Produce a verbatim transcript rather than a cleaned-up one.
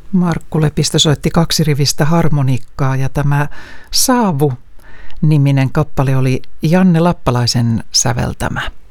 Markku Lepistö soitti kaksirivistä harmonikkaa ja tämä Saavu-niminen kappale oli Janne Lappalaisen säveltämä.